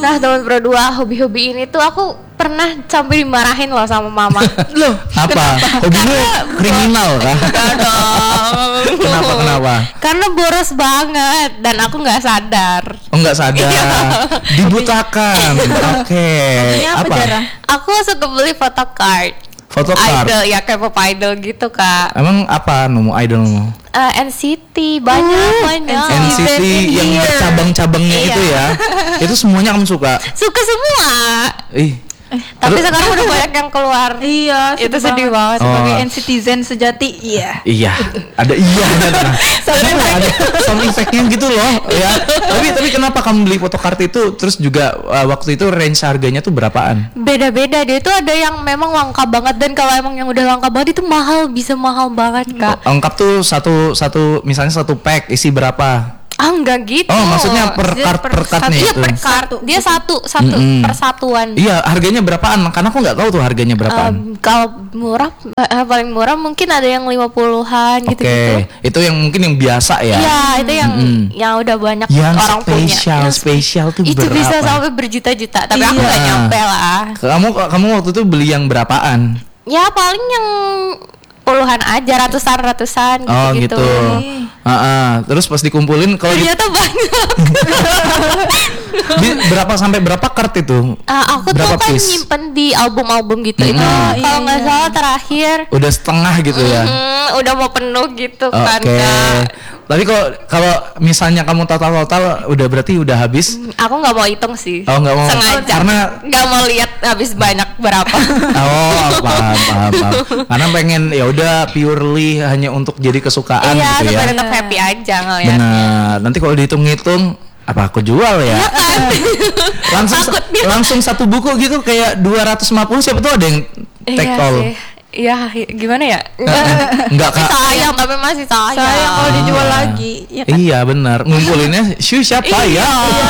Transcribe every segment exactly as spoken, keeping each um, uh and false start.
Nah teman Pro dua, hobi-hobi ini tuh aku pernah sampai dimarahin loh sama mama. Loh, apa? Hobimu kriminal kah? Enggak dong. Kenapa kenapa? Karena boros banget dan aku nggak sadar. Oh nggak sadar, dibutakan. Oke. Ini apa, Apa? Jara? Aku suka beli photocard. Photocard. Idol ya, K-pop idol gitu kak. Emang apa nomu idolmu? Uh, N C T banyak banyak. N C T yang Iya. bercabang-cabangnya Iya. itu ya. Itu semuanya kamu suka? Suka semua. Ih. Tapi sekarang udah banyak yang keluar. Iya, Itu sedih banget. Sebagai Oh. netizen sejati, iya. Iya, ada iya ada. Kenapa ada sound effect-nya gitu loh, ya. Tapi tapi kenapa kamu beli photocard itu? Terus juga uh, waktu itu range harganya tuh berapaan? Beda-beda dia itu ada yang memang langka banget dan kalau emang yang udah langka banget itu mahal, bisa mahal banget kak. Lengkap tuh satu satu misalnya satu pack isi berapa? Ah enggak gitu. Oh, maksudnya per Dia card per per cardnya Iya itu. per card. Dia satu satu Mm-mm. persatuan. Iya, harganya berapaan? Karena aku nggak tahu tuh harganya berapaan. Um, kalau murah eh, paling murah mungkin ada yang lima puluhan Oke, gitu-gitu. itu yang mungkin yang biasa ya. Iya, itu yang Mm-mm. yang udah banyak Yang orang punya. spesial, Yang spesial tuh itu berapa? bisa sampai berjuta-juta, tapi aku Iya. nggak nyampe lah. Kamu kamu waktu itu beli yang berapaan? Ya paling yang puluhan aja, ratusan ratusan Oh gitu. gitu. Ah, terus pas dikumpulin kalau di- Ternyata banyak. di- berapa sampai berapa card itu? Ah, aku Berapa tuh kan piece? nyimpen di album-album gitu. Itu Mm-mm. kalau nggak Iya. salah terakhir Udah setengah gitu ya. mm, udah mau penuh gitu Oke. kan Kak. Tapi kalau kalau misalnya kamu total-total udah berarti udah habis. Aku nggak mau hitung sih. Oh, nggak mau. Sengaja. Karena- nggak mau lihat habis banyak berapa. Oh, paham, paham, paham. Karena pengen ya udah purely hanya untuk jadi kesukaan Iya, gitu ya. supaya tetap happy aja ngeliat. Benar. Nanti kalau dihitung-hitung apa aku jual ya? langsung Takutnya. langsung satu buku gitu kayak dua ratus lima puluh siapa tuh ada yang take Iya all. sih. Iya, gimana ya? Enggak Kak. Sayang, tapi masih sayang. Sayang kalau dijual lagi, ya kan? Iya benar. Ngumpulinnya shu siapa Iya. ya?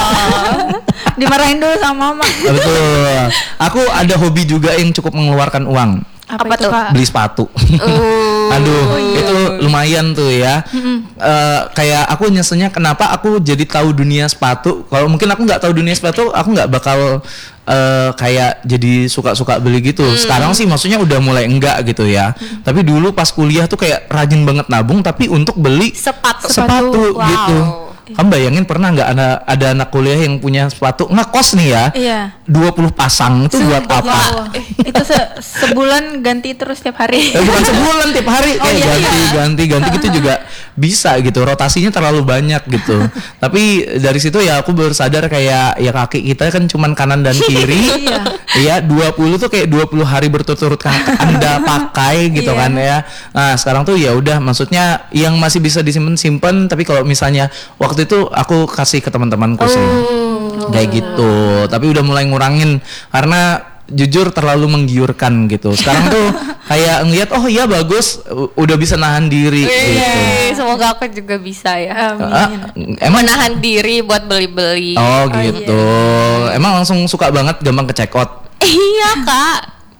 Dimarahin dulu sama mama. Betul. Aku ada hobi juga yang cukup mengeluarkan uang. Apa itu, tuh? Kak? Beli sepatu. Uh. Aduh, itu lumayan tuh ya. Eh, kayak aku nyeselnya kenapa aku jadi tahu dunia sepatu. Kalau mungkin aku nggak tahu dunia sepatu, aku nggak bakal eh, kayak jadi suka-suka beli gitu. Sekarang sih maksudnya udah mulai enggak gitu ya. Tapi dulu pas kuliah tuh kayak rajin banget nabung, tapi untuk beli Sepatu. sepatu Wow. gitu. Kamu bayangin pernah nggak ada ada anak kuliah yang punya sepatu ngekos nih ya? Iya. dua puluh pasang itu buat apa? Wah, itu se- sebulan ganti terus tiap hari. Eh, bukan sebulan tiap hari Oh, eh, iya, ganti iya. ganti ganti gitu juga bisa gitu, rotasinya terlalu banyak gitu. Tapi dari situ ya aku baru sadar kayak ya kaki kita kan cuman kanan dan kiri. Iya. Iya, dua puluh tuh kayak dua puluh hari berturut-turut kan Anda pakai gitu Iya. kan ya. Nah, sekarang tuh ya udah maksudnya yang masih bisa disimpan-simpan, tapi kalau misalnya waktu itu aku kasih ke teman-temanku sih. Kayak gitu. Tapi udah mulai ngurangin karena jujur terlalu menggiurkan gitu. Sekarang tuh kayak ngeliat oh iya bagus, u- udah bisa nahan diri gitu. Iya, semoga aku juga bisa ya. Ah, emang Menahan diri buat beli-beli. oh gitu. Emang langsung suka banget gampang kecekot. Iya kak.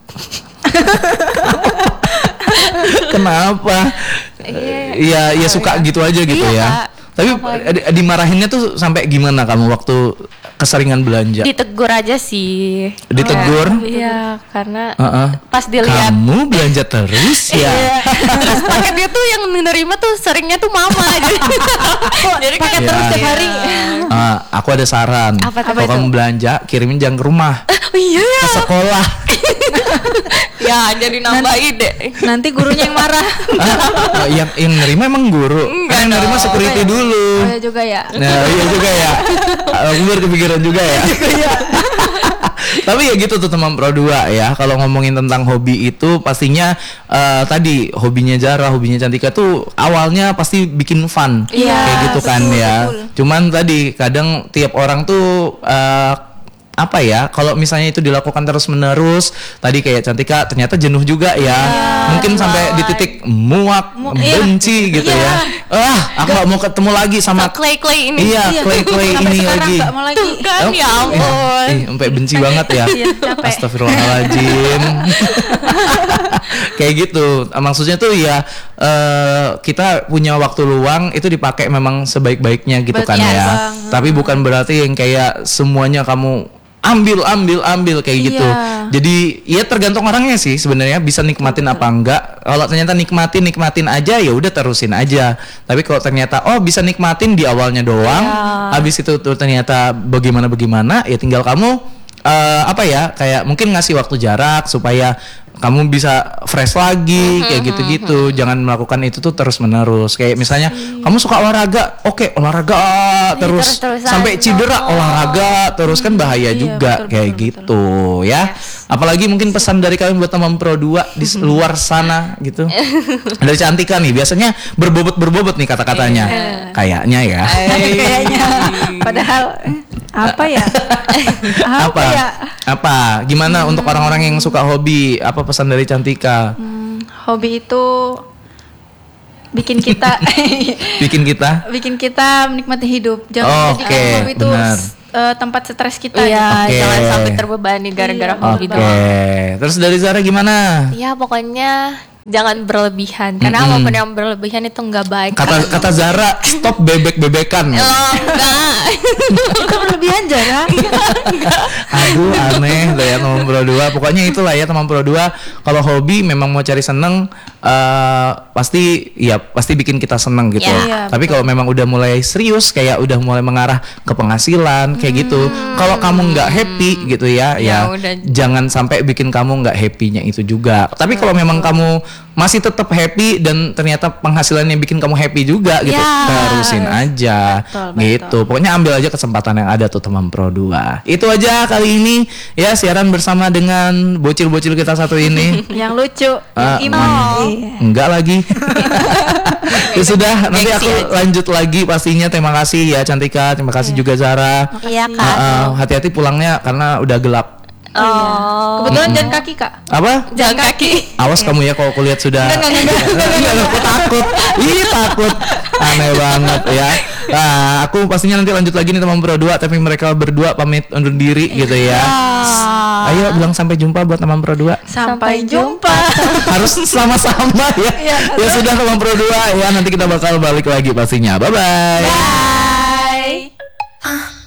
Kenapa? Iya, iya suka gitu aja gitu Iya, ya. Kak. Tapi di- dimarahinnya tuh sampai gimana kamu waktu keseringan belanja? Ditegur aja sih. Ditegur? Iya, karena Heeh. pas dilihat Kamu belanja terus ya? Iya. Terus paketnya tuh yang menerima tuh seringnya tuh mama. Jadi, jadi kan paket Iya. terus tiap hari. Ah, aku ada saran. Apa tuh? Kalau kamu belanja, kirimin jangan ke rumah, Oh iya ya. ke sekolah. Ya, jadi nambah ide. Nanti gurunya yang marah. Ah, yang yang nerima emang guru. Enggak Kan yang nerima dong. security dulu. Oh ya juga ya. Nah, iya juga ya. Aku baru kepikiran juga ya. Tapi ya gitu tuh teman Pro dua ya. Kalau ngomongin tentang hobi itu pastinya eh, tadi hobinya Jara, hobinya Cantika tuh awalnya pasti bikin fun. Iya, Kayak gitu kan betul, ya. betul. Cuman tadi kadang tiap orang tuh eh, apa ya, kalau misalnya itu dilakukan terus-menerus, tadi kayak Cantika ternyata jenuh juga ya. Mungkin sampai di titik muak, Mu- iya. benci gitu Iya. ya. Ah, aku gak mau ketemu lagi sama Clay-clay ini. iya, clay-clay Sampai ini sekarang lagi. nggak mau lagi. Tuh kan, Oh, ya ampun. Ih, sampai benci banget ya. Iya, capek. Astagfirullahaladzim. Kayak gitu. Maksudnya tuh ya eh, kita punya waktu luang itu dipakai memang sebaik-baiknya gitu Betul kan ya. banget. Tapi bukan berarti yang kayak semuanya kamu ambil ambil ambil kayak gitu. Iya. Jadi ya tergantung orangnya sih sebenarnya bisa nikmatin apa enggak. Kalau ternyata nikmatin nikmatin aja ya udah terusin aja. Tapi kalau ternyata oh bisa nikmatin di awalnya doang, Iya. habis itu tuh ternyata bagaimana bagaimana ya tinggal kamu eh, apa ya kayak mungkin ngasih waktu jarak supaya kamu bisa fresh lagi kayak gitu-gitu. Jangan melakukan itu tuh terus-menerus. Kayak misalnya kamu suka olahraga, oke olahraga ah, terus terus-terusan. sampai cedera Oh. olahraga terus kan bahaya Iya, juga betul, kayak betul, gitu ya. Apalagi mungkin pesan dari kalian buat teman Pro dua di s- luar sana gitu. Dari Cantika nih biasanya berbobot-berbobot nih kata-katanya. Kayaknya ya. Kayaknya. Padahal eh, apa ya? apa, Apa? ya? Apa? Gimana untuk orang-orang yang suka hobi? Apa pesan dari Cantika? Hmm, hobi itu bikin kita Bikin kita bikin kita menikmati hidup. Jangan Oke, jadikan hobi itu benar. s- eh, tempat stres kita. Iya, Oke. jangan sampai terbebani gara-gara Iya, hobi Oke. doang. Terus dari Zara gimana? Ya pokoknya jangan berlebihan karena Mm-mm. apapun yang berlebihan itu nggak baik. Kata kata Zara stop bebek-bebekan. Oh, enggak. Itu berlebihan Jara. Aduh aneh loh ya teman Pro dua. Pokoknya itulah ya teman Pro dua. Kalau hobi memang mau cari seneng eh, pasti ya pasti bikin kita seneng gitu. Ya. Iya, Tapi kalau memang udah mulai serius kayak udah mulai mengarah ke penghasilan kayak gitu. Kalau kamu nggak happy gitu ya, ya, Ya udah. jangan sampai bikin kamu nggak happy-nya itu juga. Tapi kalau memang kamu masih tetap happy dan ternyata penghasilannya bikin kamu happy juga gitu, Ya. terusin aja Betul, betul. gitu. Pokoknya ambil aja kesempatan yang ada tuh teman Pro dua. Itu aja kali ini ya siaran bersama dengan bocil-bocil kita satu ini. Yang lucu, Ah, yang imut. mm, Iya. Enggak lagi. Ya sudah, nanti Gengsi aku aja. lanjut lagi pastinya. Terima kasih ya Cantika, terima kasih juga Zara. Iya Ah, kak. ah, hati-hati pulangnya karena udah gelap. Oh. Kebetulan jalan kaki kak. Apa? Jalan kaki. Awas kamu ya kalau kulihat sudah. Enggak, enggak, enggak, Enggak, enggak, aku takut. Ih, takut. Aneh banget ya. Nah, aku pastinya nanti lanjut lagi nih teman Pro dua, tapi mereka berdua pamit undur diri gitu ya. Ayo bilang sampai jumpa buat teman Pro dua. Sampai jumpa. Harus sama-sama ya. Ya sudah teman Pro dua ya, nanti kita bakal balik lagi pastinya. Bye bye. Bye.